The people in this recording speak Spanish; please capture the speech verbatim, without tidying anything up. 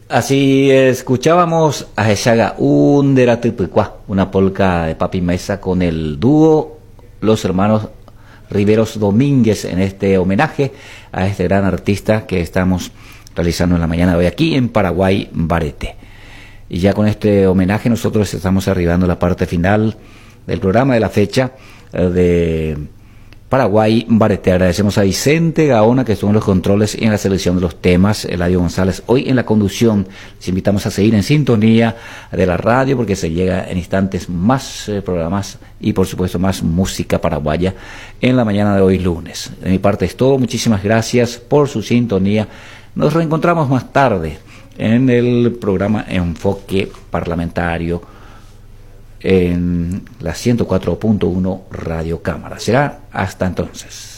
Así escuchábamos a Eshaga Underatupicua, una polca de Papi Mesa con el dúo Los Hermanos Riveros Domínguez en este homenaje a este gran artista que estamos realizando en la mañana de hoy aquí en Paraguay, Bareté. Y ya con este homenaje nosotros estamos arribando a la parte final del programa de la fecha eh, de Paraguay, Bareté. Agradecemos a Vicente Gaona que estuvo en los controles y en la selección de los temas, Eladio González hoy en la conducción. Les invitamos a seguir en sintonía de la radio porque se llega en instantes más eh, programas y por supuesto más música paraguaya en la mañana de hoy lunes. De mi parte es todo, muchísimas gracias por su sintonía. Nos reencontramos más tarde en el programa Enfoque Parlamentario en la ciento cuatro punto uno Radio Cámara. Será hasta entonces.